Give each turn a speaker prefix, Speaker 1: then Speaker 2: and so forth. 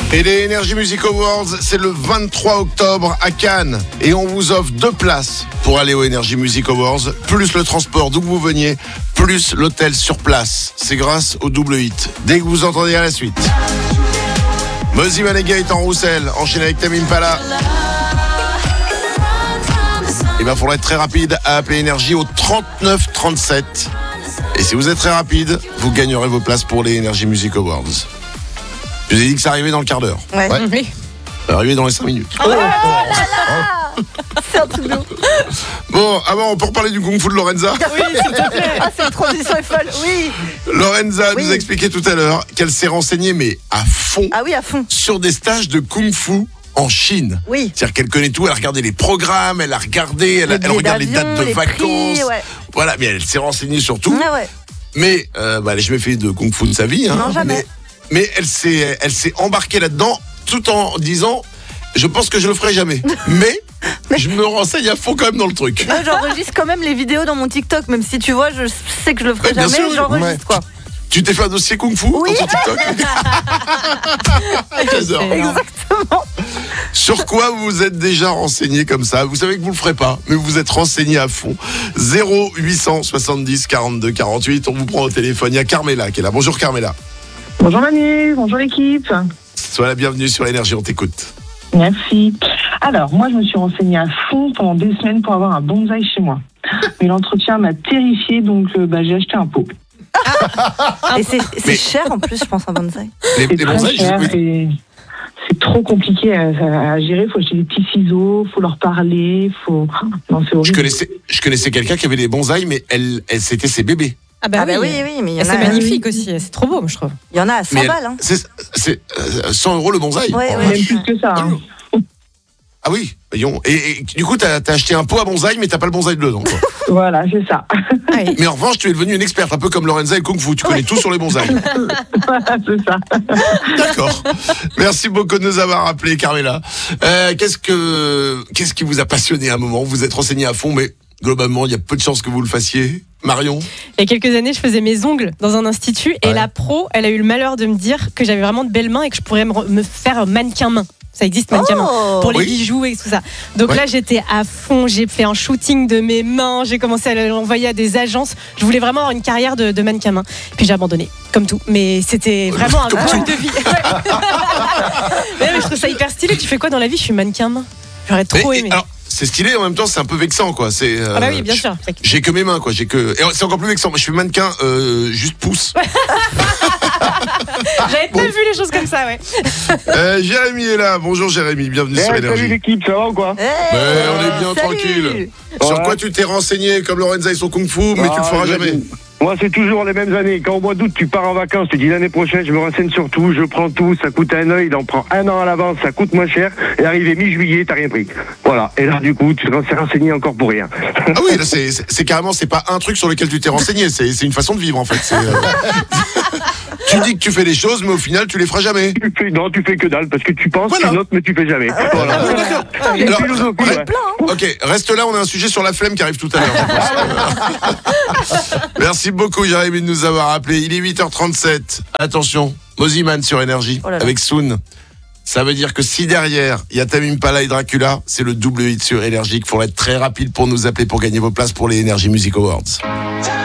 Speaker 1: Et les Energy Music Awards, c'est le 23 octobre à Cannes. Et on vous offre 2 places pour aller aux Energy Music Awards, plus le transport d'où que vous veniez, plus l'hôtel sur place. C'est grâce au double hit. Dès que vous entendez à la suite. Mozzie Manega est en Roussel, enchaîné avec Tame Impala. Il va falloir être très rapide à appeler Énergie au 39 37. Et si vous êtes très rapide, vous gagnerez vos places pour les Energy Music Awards. Je vous ai dit que ça arrivait dans le quart d'heure.
Speaker 2: Ouais.
Speaker 3: Oui.
Speaker 1: Ça va arriver dans les 5 minutes.
Speaker 2: Oh là là. C'est un truc de ouf.
Speaker 1: Bon, avant, on peut reparler du Kung Fu de Lorenza.
Speaker 3: Oui, s'il te plaît.
Speaker 2: Ah, cette transition est folle, oui.
Speaker 1: Lorenza
Speaker 2: Oui.
Speaker 1: nous a expliqué tout à l'heure qu'elle s'est renseignée, mais à fond,
Speaker 2: Ah oui, à fond.
Speaker 1: sur des stages de Kung Fu en Chine.
Speaker 2: Oui.
Speaker 1: C'est-à-dire qu'elle connaît tout, elle a regardé les programmes, elle a regardé, elle
Speaker 2: billets
Speaker 1: regarde les dates
Speaker 2: d'avion,
Speaker 1: de
Speaker 2: les
Speaker 1: vacances.
Speaker 2: prix, ouais.
Speaker 1: Voilà, mais elle s'est renseignée sur tout.
Speaker 2: Ah ouais.
Speaker 1: Mais elle n'a jamais fait de Kung Fu de sa vie. Hein,
Speaker 2: Non, jamais.
Speaker 1: Mais elle s'est embarquée là-dedans tout en disant je pense que je le ferai jamais. mais je me renseigne à fond quand même dans le truc.
Speaker 2: Moi, j'enregistre quand même les vidéos dans mon TikTok, même si tu vois, je sais que je le ferai
Speaker 1: Ouais, bien
Speaker 2: jamais,
Speaker 1: sûr,
Speaker 2: j'enregistre quoi.
Speaker 1: Tu t'es fait un dossier Kung Fu
Speaker 2: Oui.
Speaker 1: dans ton TikTok. J'adore.
Speaker 2: Exactement.
Speaker 1: Sur quoi vous vous êtes déjà renseigné comme ça? Vous savez que vous le ferez pas, mais vous vous êtes renseigné à fond. 0870 42 48. On vous prend au téléphone. Il y a Carmela qui est là. Bonjour Carmela.
Speaker 4: Bonjour Manu, bonjour l'équipe.
Speaker 1: Sois la bienvenue sur Énergie, on t'écoute.
Speaker 4: Merci. Alors, moi, je me suis renseignée à fond pendant des semaines pour avoir un bonsaï chez moi. Mais l'entretien m'a terrifiée, donc j'ai acheté un pot.
Speaker 2: Et c'est
Speaker 1: Mais-
Speaker 2: cher en plus, je pense, un bonsaï.
Speaker 1: Les
Speaker 4: C'est très
Speaker 1: bonsaïs,
Speaker 4: cher et c'est trop compliqué à gérer. Il faut acheter des petits ciseaux, faut leur parler, faut... Non, c'est
Speaker 1: je
Speaker 4: horrible.
Speaker 1: connaissais quelqu'un qui avait des bonsaïs, mais elle c'était ses bébés.
Speaker 3: Ah bah,
Speaker 2: Ah bah oui, mais il y en a.
Speaker 3: C'est magnifique aussi, c'est trop beau, moi, je trouve.
Speaker 2: Il y en a à 100
Speaker 1: Mais
Speaker 2: balles. Hein.
Speaker 1: c'est 100 € le bonsaï.
Speaker 2: Ouais,
Speaker 1: Oh,
Speaker 2: ouais.
Speaker 4: Même plus que ça. Hein.
Speaker 1: Ah oui, voyons. Et du coup, t'as acheté un pot à bonsaï, mais t'as pas le bonsaï dedans, quoi.
Speaker 4: Voilà, c'est ça.
Speaker 3: Ah oui.
Speaker 1: Mais en revanche, tu es devenue une experte, un peu comme Lorenza et le Kung Fu. Tu connais tout sur les bonsaïs.
Speaker 4: Voilà, c'est ça.
Speaker 1: D'accord. Merci beaucoup de nous avoir appelé, Carmela. Qu'est-ce qui vous a passionné à un moment? Vous êtes renseigné à fond, mais globalement, il y a peu de chances que vous le fassiez. Marion?
Speaker 3: Il y a quelques années, je faisais mes ongles dans un institut et
Speaker 1: Ouais.
Speaker 3: la pro, elle a eu le malheur de me dire que j'avais vraiment de belles mains et que je pourrais me faire mannequin main. Ça existe, mannequin main.
Speaker 2: Oh.
Speaker 3: Pour les
Speaker 1: Oui.
Speaker 3: bijoux et tout ça. Donc
Speaker 1: Ouais.
Speaker 3: là, j'étais à fond. J'ai fait un shooting de mes mains. J'ai commencé à l'envoyer à des agences. Je voulais vraiment avoir une carrière de mannequin main. Puis j'ai abandonné, comme tout. Mais c'était vraiment un
Speaker 1: Comme
Speaker 3: goal
Speaker 1: tout.
Speaker 3: de vie. mais je trouve ça hyper stylé. Tu fais quoi dans la vie? Je suis mannequin main. J'aurais trop aimé.
Speaker 1: Alors, c'est stylé, en même temps, c'est un peu vexant, quoi. C'est,
Speaker 3: Ah bah oui, bien sûr.
Speaker 1: J'ai que mes mains, quoi. Et c'est encore plus vexant. Moi, je suis mannequin, juste pouce.
Speaker 3: J'avais pas vu les choses comme ça, ouais.
Speaker 1: Jérémy est là. Bonjour, Jérémy. Bienvenue sur
Speaker 5: Salut
Speaker 1: Énergie.
Speaker 5: l'équipe, ça va ou quoi?
Speaker 2: Hey,
Speaker 1: on est bien
Speaker 2: salut.
Speaker 1: tranquille. Sur
Speaker 5: Ouais.
Speaker 1: quoi tu t'es renseigné comme Lorenza et son Kung Fu, mais tu le feras jamais.
Speaker 5: Moi, c'est toujours les mêmes années. Quand au mois d'août, tu pars en vacances, tu dis l'année prochaine, je me renseigne sur tout, je prends tout, ça coûte un œil, il en prend un an à l'avance, ça coûte moins cher, et arrivé mi-juillet, t'as rien pris. Voilà. Et là, du coup, tu te renseigné encore pour rien.
Speaker 1: Ah oui, là, c'est carrément, c'est pas un truc sur lequel tu t'es renseigné, c'est une façon de vivre, en fait. Tu dis que tu fais des choses, mais au final, tu les feras jamais.
Speaker 5: Non, tu fais que dalle, parce que tu penses,
Speaker 1: Voilà.
Speaker 5: tu notes, mais tu fais jamais. Voilà.
Speaker 1: Alors,
Speaker 5: Une philosophie,
Speaker 1: ouais.
Speaker 5: ouais.
Speaker 1: Ok, reste là, on a un sujet sur la flemme qui arrive tout à l'heure. je pense. Merci beaucoup, Jérémy, de nous avoir appelé. Il est 8h37. Attention, Mozzie Man sur Énergie,
Speaker 2: Oh là là.
Speaker 1: avec Soon. Ça veut dire que si derrière, il y a Tame Impala et Dracula, c'est le double hit sur Énergie. Il faudra être très rapide pour nous appeler pour gagner vos places pour les Energy Music Awards.